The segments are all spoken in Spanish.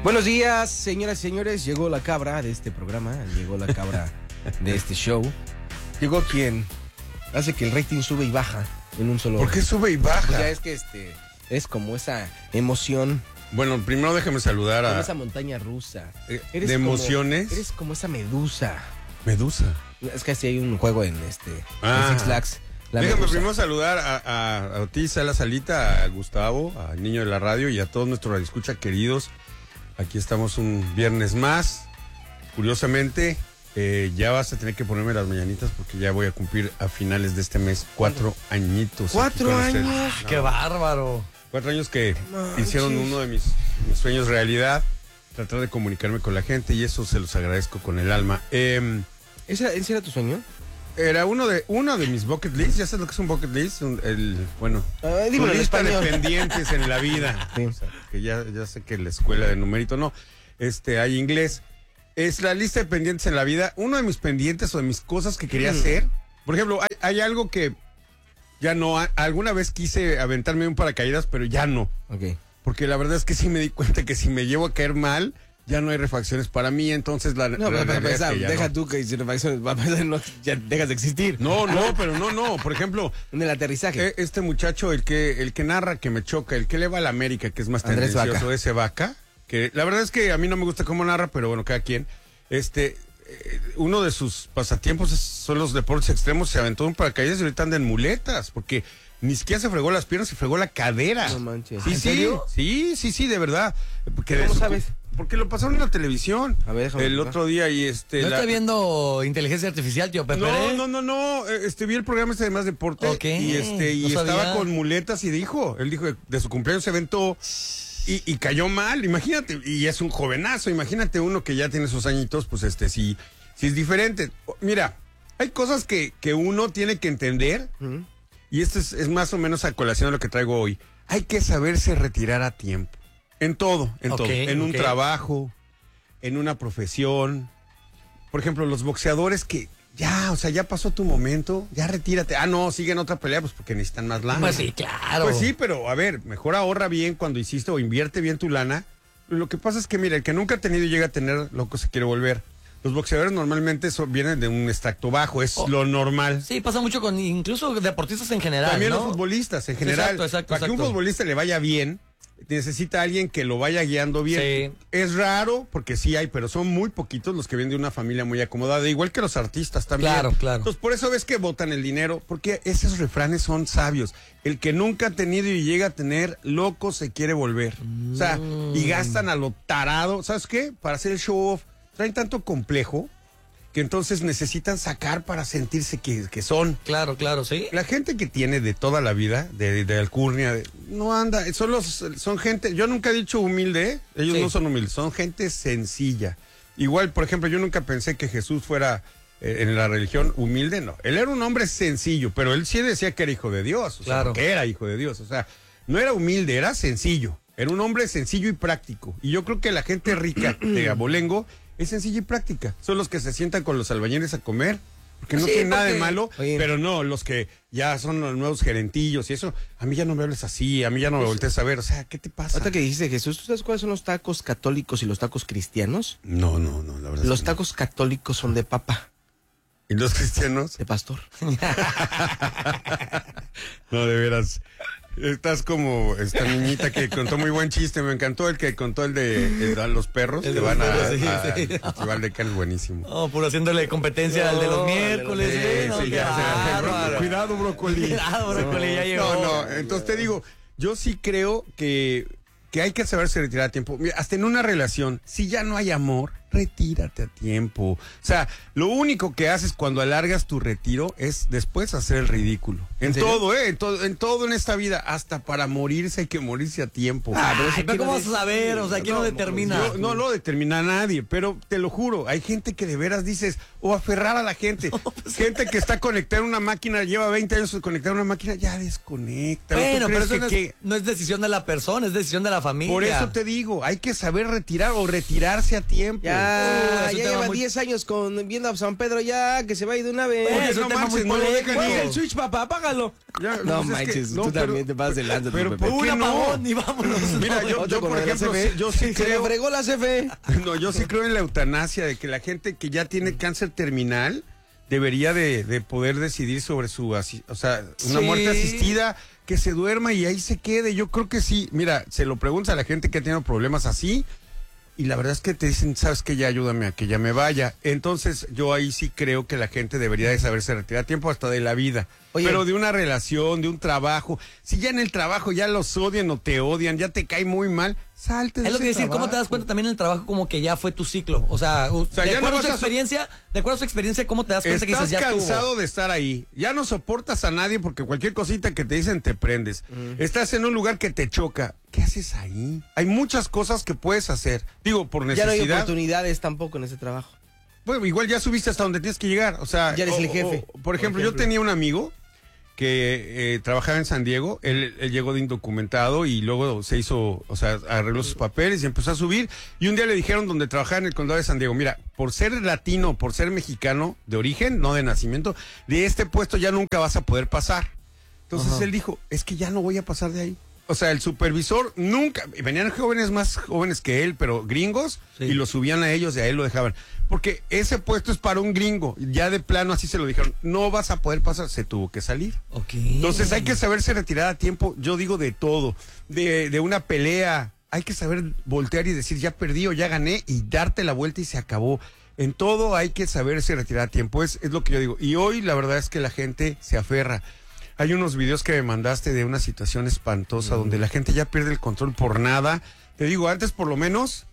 Buenos días, señoras y señores. Llegó la cabra de este programa, llegó la cabra de este show. Llegó quien hace que el rating sube y baja en un solo... ¿Por qué sube y baja? Pues ya es que es como esa emoción. Bueno, primero déjame saludar Como a... esa montaña rusa. ¿De emociones? Eres como esa medusa. Medusa. Es que así hay un juego en en Six Flags. Déjame medusa. primero saludar a ti, Sala Salita, a Gustavo, al niño de la radio y a todos nuestros radioescucha queridos. Aquí estamos un viernes más. Curiosamente, ya vas a tener que ponerme las mañanitas porque ya voy a cumplir a finales de este mes 4 añitos. 4 años. No, ¡Qué bárbaro! 4 años que Manches. hicieron uno de mis sueños realidad. Tratar de comunicarme con la gente y eso se los agradezco con el alma. ¿Ese era tu sueño? Era uno de mis bucket lists. ¿Ya sabes lo que es un bucket list? Dímelo en lista de español. pendientes en la vida. Sí. O sea, que ya sé que en la escuela de numerito no. Hay inglés. Es la lista de pendientes en la vida. Uno de mis pendientes o de mis cosas que quería hacer. Por ejemplo, hay algo que ya no. Alguna vez quise aventarme un paracaídas, pero ya no. Ok. Porque la verdad es que sí me di cuenta que si me llevo a caer mal, ya no hay refacciones para mí, entonces la No, realidad pero es que ya deja no. tú que si refacciones, va a pensar, no, ya dejas de existir. No, pero no. Por ejemplo, En el aterrizaje. este muchacho, el que narra, que me choca, el que le va a la América, que es más Andrés tendencioso, Vaca. ese Vaca, que la verdad es que a mí no me gusta cómo narra, pero bueno, cada quien. Uno de sus pasatiempos son los deportes extremos, se aventó un paracaídas y ahorita anda en muletas, porque ni siquiera se fregó las piernas, se fregó la cadera. No manches. Sí, ¿En serio? Sí, de verdad. ¿Cómo sabes? Porque lo pasaron en la televisión. A ver, déjame el ver. otro día y ¿No está viendo inteligencia artificial, tío Pepe? No. Vi el programa de Más Deporte. Ok, y no estaba sabía. con muletas y él dijo que de su cumpleaños se aventó y cayó mal. Imagínate, y es un jovenazo. Imagínate uno que ya tiene sus añitos, pues sí es diferente. Mira, hay cosas que uno tiene que entender. Ujú. Y esto es más o menos a colación de lo que traigo hoy. Hay que saberse retirar a tiempo. En todo. En un trabajo, en una profesión. Por ejemplo, los boxeadores que ya pasó tu momento, ya retírate. No, siguen otra pelea, pues porque necesitan más lana. Pues sí, claro. Pues sí, pero a ver, mejor ahorra bien cuando hiciste o invierte bien tu lana. Lo que pasa es que, mira, el que nunca ha tenido y llega a tener, loco se quiere volver. Los boxeadores normalmente vienen de un extracto bajo, es lo normal. Sí, pasa mucho con incluso deportistas en general, También ¿no? los futbolistas en general. Exacto. Para que un futbolista le vaya bien, necesita alguien que lo vaya guiando bien. Sí. Es raro, porque sí hay, pero son muy poquitos los que vienen de una familia muy acomodada, igual que los artistas también. Claro. Entonces, por eso ves que botan el dinero, porque esos refranes son sabios. El que nunca ha tenido y llega a tener, loco se quiere volver. O sea, y gastan a lo tarado. ¿Sabes qué? Para hacer el show off, traen tanto complejo que entonces necesitan sacar para sentirse que son. Claro, sí. La gente que tiene de toda la vida, de alcurnia, no anda, son gente, yo nunca he dicho humilde, ellos Sí. no son humildes, son gente sencilla. Igual, por ejemplo, yo nunca pensé que Jesús fuera en la religión humilde, no. Él era un hombre sencillo, pero él sí decía que era hijo de Dios, o sea, Claro. que era hijo de Dios, o sea, no era humilde, era sencillo. Era un hombre sencillo y práctico. Y yo creo que la gente rica de Abolengo es sencilla y práctica. Son los que se sientan con los albañiles a comer, porque no Sí, tienen nada de porque- malo, Oye. pero no, los que ya son los nuevos gerentillos y eso, a mí ya no me hables así, a mí ya no me voltees a ver, o sea, ¿qué te pasa? Ahorita que dijiste Jesús, ¿tú sabes cuáles son los tacos católicos y los tacos cristianos? No, la verdad. Los es que no. tacos católicos son de papa, ¿Y los cristianos? de pastor. No, de veras. Estás como esta niñita que contó muy buen chiste, me encantó el que contó el de los perros El que de van los a, perros, sí, a- sí. al Festival de Cannes, buenísimo. Oh, puro haciéndole competencia al de los miércoles. Sí, ¿no? sí, Qué ya se hace. bárbaro. Cuidado, brócoli. Cuidado, brócoli, ya llegó. No, entonces te digo, yo sí creo que hay que saberse retirar a tiempo. Mira, hasta en una relación, si ya no hay amor, retírate a tiempo. O sea, lo único que haces cuando alargas tu retiro es después hacer el ridículo. En serio? todo, en todo en esta vida, hasta para morirse hay que morirse a tiempo. Ay, pero ¿cómo vas a saber? O sea, ¿quién lo determina? No lo determina nadie, pero te lo juro, hay gente que de veras dices, o aferrar a la gente. Gente que está conectada a una máquina, lleva 20 años conectada a una máquina, ya desconecta. Bueno, ¿Tú pero crees eso que no es decisión de la persona, es decisión de la familia. Por eso te digo, hay que saber retirar o retirarse a tiempo. Ya, Ya, es un ya tema lleva muy- 10 años viendo a San Pedro, ya, que se va a ir de una vez. Oye, es un no tema manches, muy no lo polémico. dejan Juega ir. el Switch, papá, apágalo. Ya, No pues es que- manches, no, tú pero- también te pasas de lanza. pero Pepe. ¿por qué Un no? apagón y vámonos. Mira, No, yo Otro con por lo de la ejemplo, CFE. yo sí Se le creo... fregó la CFE. No, yo sí creo en la eutanasia, de que la gente que ya tiene cáncer terminal debería de poder decidir sobre su, o sea, una Sí. muerte asistida, que se duerma y ahí se quede. Yo creo que sí. Mira, se lo preguntas a la gente que ha tenido problemas así y la verdad es que te dicen, sabes que ya ayúdame a que ya me vaya. Entonces yo ahí sí creo que la gente debería de saberse retirar a tiempo hasta de la vida. Oye. Pero de una relación, de un trabajo. Si ya en el trabajo ya los odian o te odian, ya te cae muy mal, salte de Es lo que ese decir, ¿cómo te das trabajo. cuenta también en el trabajo como que ya fue tu ciclo? O sea, sea, de ya acuerdo no a tu vas a- experiencia, de acuerdo a tu experiencia, ¿cómo te das cuenta que Estás dices ya estuvo? cansado de estar ahí. Ya no soportas a nadie porque cualquier cosita que te dicen te prendes. Estás en un lugar que te choca. ¿Qué haces ahí? Hay muchas cosas que puedes hacer. Digo, por Ya no hay necesidad. oportunidades tampoco en ese trabajo. Bueno, igual ya subiste hasta donde tienes que llegar. O sea, Ya eres el jefe, por ejemplo, yo tenía un amigo que trabajaba en San Diego. Él llegó de indocumentado y luego se hizo, o sea, arregló sus papeles y empezó a subir. Y un día le dijeron donde trabajaba en el condado de San Diego, mira, por ser latino, por ser mexicano de origen, no de nacimiento, de este puesto ya nunca vas a poder pasar. Entonces él dijo, es que ya no voy a pasar de ahí. O sea, el supervisor nunca, venían jóvenes más jóvenes que él, pero gringos, Sí. y lo subían a ellos y a él lo dejaban. Porque ese puesto es para un gringo. Ya de plano así se lo dijeron, no vas a poder pasar, se tuvo que salir. Ok. Entonces hay que saberse retirar a tiempo, yo digo de todo, de una pelea, hay que saber voltear y decir, ya perdí o ya gané y darte la vuelta y se acabó. En todo hay que saberse retirar a tiempo, es lo que yo digo. Y hoy la verdad es que la gente se aferra. Hay unos videos que me mandaste de una situación espantosa donde la gente ya pierde el control por nada. Te digo, antes por lo menos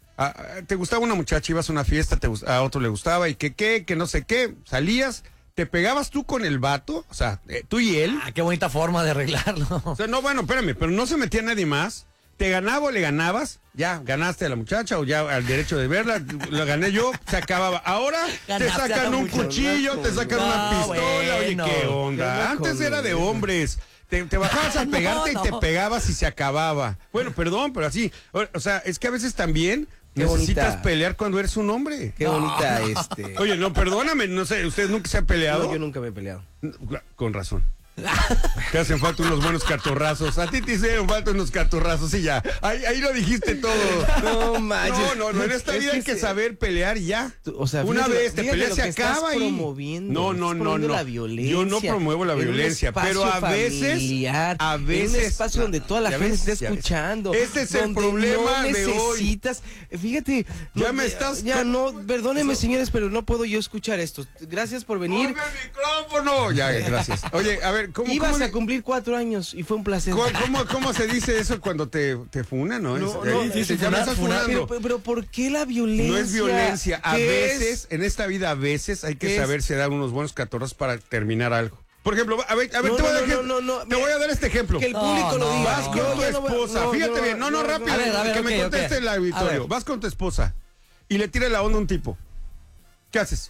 te gustaba una muchacha, ibas a una fiesta, a otro le gustaba y que no sé qué, salías, te pegabas tú con el vato, o sea, tú y él. Ah, qué bonita forma de arreglarlo. O sea, no, bueno, espérame, pero no se metía nadie más. Te ganaba o le ganabas, ya ganaste a la muchacha o ya al derecho de verla, lo gané yo, se acababa. Ahora te Ganaste a la sacan un muchacha. cuchillo, te sacan No, una pistola, bueno. oye, ¿qué onda? Antes era de hombres. Te bajabas a pegarte No. y te pegabas y se acababa. Bueno, perdón, pero así. O sea, es que a veces también Qué necesitas bonita. pelear cuando eres un hombre. Qué bonita Oye, no, perdóname, no sé, ¿usted nunca se ha peleado? No, yo nunca me he peleado. Con razón. Te hacen falta unos buenos catorrazos. A ti te hicieron falta unos catorrazos y ya. Ahí lo dijiste todo. No manches. No, en esta Es vida hay que saber pelear y ya. O sea, una fíjate, vez te fíjate peleas lo se que estás acaba y promoviendo. no, Estás promoviendo la violencia. Yo no promuevo la en un violencia, espacio pero a veces familiar, a en veces un espacio donde toda la ya gente ves, esté ya ves. escuchando. Este es el donde problema no de hoy. necesitas, fíjate, Ya no, me estás- ya no, perdónenme señores, pero no puedo yo escuchar esto. Gracias por venir. ¡Ponme el micrófono! Ya, gracias. Oye, a ver, ¿cómo Ibas cómo a le- cumplir 4 años y fue un placer. ¿Cómo se dice eso cuando te funan, no? No, Ya me estás funando. pero ¿por qué la violencia? No es violencia. A ¿Qué veces, es? en esta vida, a veces hay que ¿Qué es? saberse dar unos buenos catorrazos para terminar algo. Por ejemplo, a ver, No, te voy a dar no, te voy a dar este ejemplo. Que el público lo diga. Vas con Yo tu ya no voy a- esposa. Fíjate bien. No, rápido. A ver, que me ok, conteste ok. el A auditorio. ver. Vas con tu esposa y le tira la onda a un tipo. ¿Qué haces?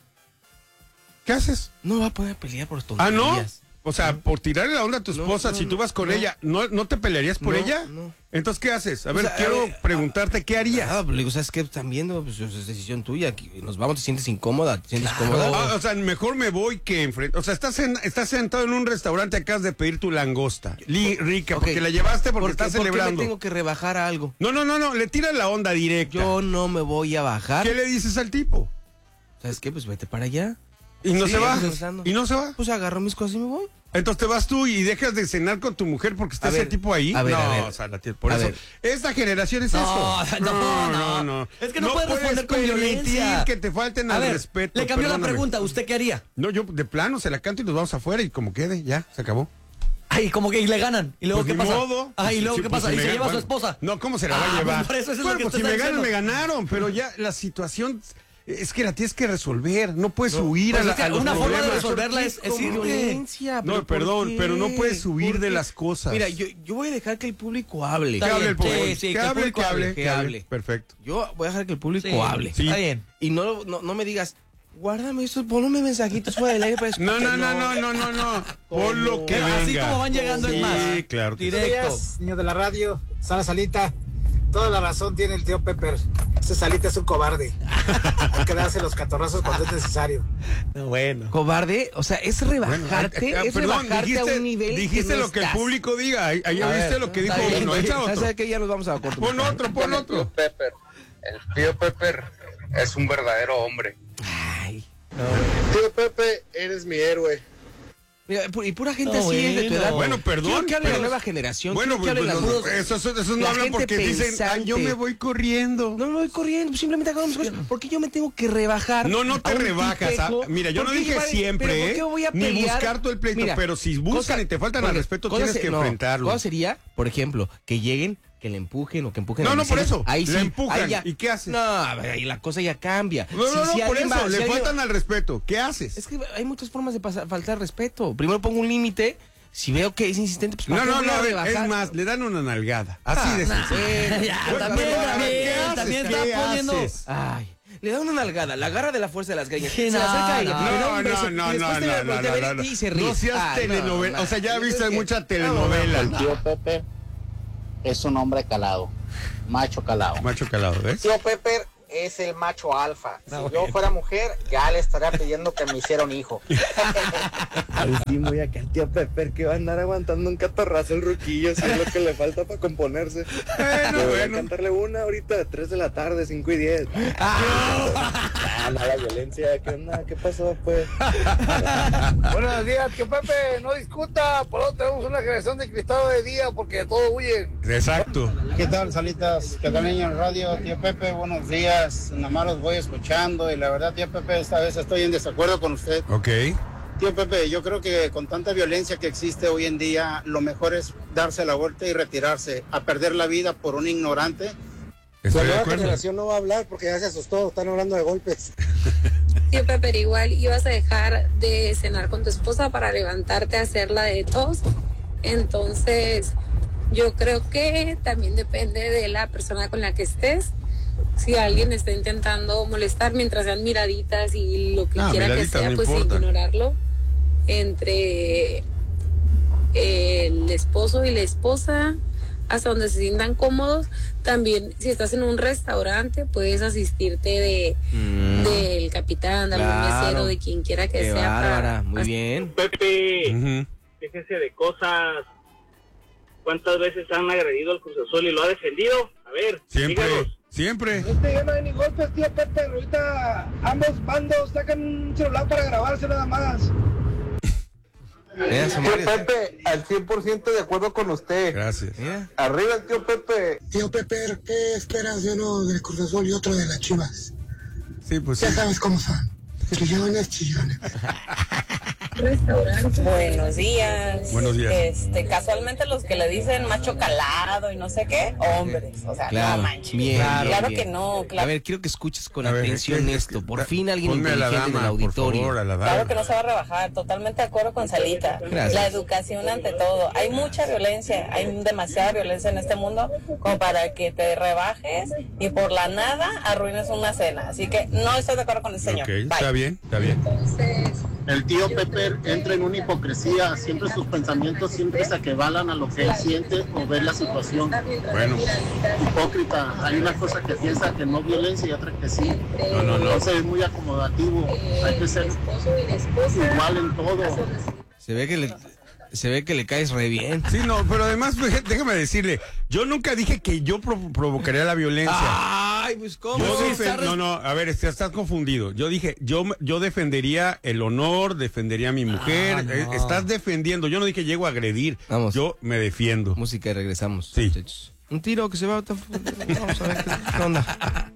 ¿Qué haces? No va a poder pelear por Ah, tonterías. ¿no? O sea, por tirarle la onda a tu No, esposa, no, si tú vas con no. ella, ¿no te pelearías por No, ella? no. Entonces, ¿qué haces? A ver, sea, quiero preguntarte, ¿qué harías? Ah, pues le digo, ¿sabes qué? También, no, pues es decisión tuya. Aquí nos vamos, te sientes incómoda, te sientes cómoda. Ah, o sea, mejor me voy que enfrente. O sea, estás sentado en un restaurante, acabas de pedir tu langosta. Rica, Ok. porque la llevaste porque ¿Por estás qué me celebrando. tengo que rebajar a algo? No, le tiras la onda directa. Yo no me voy a bajar. ¿Qué le dices al tipo? ¿Sabes qué? Pues vete para allá. Y no Sí, se va. regresando. Y no se va. Pues agarro mis cosas y me voy. Entonces te vas tú y dejas de cenar con tu mujer porque está A ese ver, tipo ahí. a ver, no, a ver. o sea, por A eso. ver. Esta generación es No, eso. no. Es que no puedes responder con permitir violencia. que te falten A al ver, respeto. le cambió la perdóname. pregunta. ¿Usted qué haría? No, yo de plano se la canto y nos vamos afuera y como quede, ya, se acabó. Ay, como que y le ganan. ¿Y luego Pues qué ni pasa? modo. Ah, ¿y luego Sí, qué pues pasa? si ¿Y me se ganan, lleva a su bueno, esposa? No, ¿cómo se la va a Ah, llevar? pues por eso es lo Bueno, que pues usted si me está ganan, me diciendo. ganaron, pero ya la situación es que la tienes que resolver, no puedes huir pues a, es que a los una forma de problemas. resolverla es Con irte. violencia. No, ¿pero perdón, por qué? pero no puedes huir ¿Por de qué? las cosas. Mira, yo voy a dejar que el público hable. Está Que hable bien, el público. sí, sí, que que el hable, público que hable, hable, que hable. Perfecto. Yo voy a dejar que el público Sí, hable. Sí. Está bien. Y no me digas, guárdame esto, ponme mensajitos fuera del aire para escuchar. No. Pon lo que venga. Así como van llegando es más. Sí, claro. que sí. Directo. Buenos días, niños de la radio. Sara Salita. Toda la razón tiene el tío Pepper. Ese Salita es un cobarde. Hay que darse los catorrazos cuando es necesario. No, bueno. Cobarde, o sea, es rebajarte, rebajarte a un nivel. Dijiste que no lo que el estás. público diga. Ahí ya viste lo que dijo uno. Echa otro. ¿Sabes qué? Ya nos vamos a corto. Pon otro. Pepper. El tío Pepper es un verdadero hombre. Ay. Tío Pepe, eres mi héroe. Mira, y pura gente así es de tu edad. Bueno, perdón. Quiero que hable la pero- nueva generación. Bueno, quiero que hable eso no la hablan gente porque dicen, pensante. yo me voy corriendo. No me voy corriendo, simplemente hago mis cosas. ¿Por qué yo me tengo que rebajar? No te a un rebajas. tipejo? Mira, yo no ¿Por qué dije llevar- siempre, pero ¿por qué voy a ni pelear? buscar todo el pleito, Mira, pero si buscan y te faltan al respeto, tienes que enfrentarlo. ¿Cómo sería, por ejemplo, que lleguen, que le empujen o que empujen No, al no, por vecino? eso, Ahí le sí, empujan, ahí ya. ¿y qué haces? No, ahí la cosa ya cambia. No, Si por alguien eso, va- le si alguien- faltan al respeto. ¿Qué haces? Es que hay muchas formas de faltar respeto. Primero pongo un límite. Si veo que es insistente, pues No, ¿para qué voy a es rebajar? más, le dan una nalgada. Así de sencillo. Ya, Bueno, también, pero, a ver, ¿qué haces? también ¿Qué está poniendo. haces? Ay, le da una nalgada, la agarra de la fuerza de las greñas. Sí, Se le acerca a ella, no, le da un beso, No, y después te voltea a ver no. y se ríe. No seas Ay, telenovela. no, O sea, ya es viste que- mucha El telenovela. tío Pepe es un hombre calado, macho calado. Macho calado, ¿ves? Tío Pepper es el macho alfa. Si yo fuera mujer, ya le estaría pidiendo que me hiciera un hijo. Al sí, muy acá el tío Pepper que va a andar aguantando un catorrazo el ruquillo, si es lo que le falta para componerse. Le voy a cantarle una ahorita de 3 de la tarde, 5 y 10. Nada, violencia, ¿qué onda? ¿Qué pasó, pues? Buenos días, tío Pepe. No discuta. Por eso tenemos una generación de cristado de día porque todos huyen. Exacto. ¿Qué tal, Salitas? ¿Qué tal, niño en radio? Tío Pepe, buenos días. Nada más los voy escuchando y la verdad, tío Pepe, esta vez estoy en desacuerdo con usted. Ok. Tío Pepe, yo creo que con tanta violencia que existe hoy en día, lo mejor es darse la vuelta y retirarse, a perder la vida por un ignorante. Estoy La de nueva acuerdo. generación no va a hablar porque ya se asustó, están hablando de golpes. Tío Pepper, igual ibas a dejar de cenar con tu esposa para levantarte a hacerla de tos. Entonces, yo creo que también depende de la persona con la que estés. Si alguien está intentando molestar mientras sean miraditas y lo que quiera que miraditas, sea, no pues importa. ignorarlo. Entre el esposo y la esposa, hasta donde se sientan cómodos. También, si estás en un restaurante, puedes asistirte del capitán, del Claro. mesero, de quien quiera que Qué sea. bárbara, muy bien. Pepe, Ujú. déjese de cosas. ¿Cuántas veces han agredido al Cruz Azul y lo ha defendido? A ver, Siempre. díganos. Siempre. Ya no hay ni golpes, tío Pepe. Ahorita ambos bandos sacan un celular para grabarse nada más. Mira, se Tío muere. Pepe, al 100% de acuerdo con usted. Gracias. Mira. Arriba el tío Pepe. Tío Pepe, ¿qué esperas de uno del Cruz Azul y otro de las Chivas? Sí, pues sí. Ya sabes cómo son. Chillones, chillones. Buenos días. Buenos días. Casualmente los que le dicen macho calado y no sé qué, hombres. O sea, Claro, no manches. bien, Claro bien. que no, A ver, quiero que escuches con A ver, atención es esto. que- Por fin alguien ponme a la inteligente en el dama, por auditorio. favor, a la Claro dama. que no se va a rebajar, totalmente de acuerdo con Salita. Gracias. La educación ante todo. Hay mucha violencia, hay demasiada violencia en este mundo como para que te rebajes y por la nada arruines una cena. Así que no estoy de acuerdo con el señor. Ok, Bye. está bien, está bien. El tío Pepe entra en una hipocresía, siempre sus pensamientos siempre se equivalan a lo que él siente o ve la situación. Bueno, Hipócrita, hay una cosa que piensa que no violencia y otra que sí. no. Entonces es muy acomodativo, hay que ser igual en todo. Se ve que le caes re bien. Sí, no, pero además, déjame decirle, yo nunca dije que yo provocaría la violencia. Ay, pues cómo. No, a ver, estás confundido. Yo dije, yo defendería el honor, defendería a mi mujer. no. Estás defendiendo. Yo no dije llego a agredir. Vamos. Yo me defiendo. Música y regresamos. Sí. Muchachos. Un tiro que se va. Vamos a ver qué onda.